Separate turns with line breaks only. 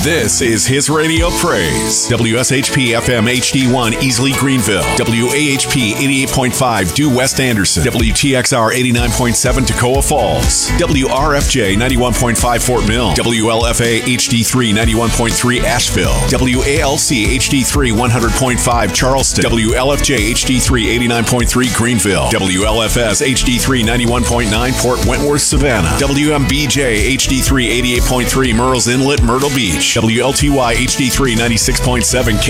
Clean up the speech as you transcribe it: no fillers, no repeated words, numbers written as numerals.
This is his radio praise. WSHP FM HD1 Easley Greenville. WAHP 88.5 Due West Anderson. WTXR 89.7 Toccoa Falls. WRFJ 91.5 Fort Mill. WLFA HD3 91.3 Asheville. WALC HD3 100.5 Charleston. WLFJ HD3 89.3 Greenville. WLFS HD3 91.9 Port Wentworth Savannah. WMBJ HD3 88.3 Murrells Inlet Myrtle Beach. WLTY HD3 96.7